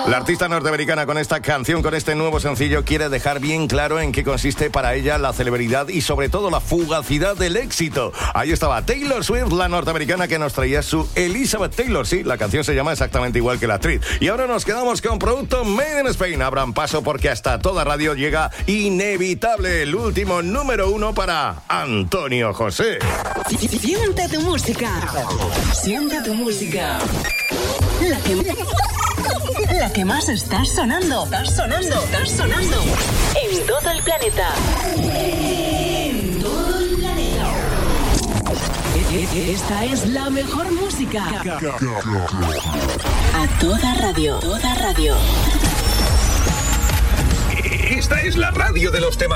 La artista norteamericana con esta canción, con este nuevo sencillo, quiere dejar bien claro en qué consiste para ella la celebridad y sobre todo la fugacidad del éxito. Ahí estaba Taylor Swift, la norteamericana que nos traía su Elizabeth Taylor. Sí, la canción se llama exactamente igual que la actriz. Y ahora nos quedamos con producto Made in Spain. Abran paso porque hasta toda radio llega Inevitable, el último número 1 para Antonio José. Siente tu música. Siente tu música. La que más está sonando. Está sonando. En todo el planeta. En todo el planeta. Esta es la mejor música. A toda radio. Esta es la radio de los temas.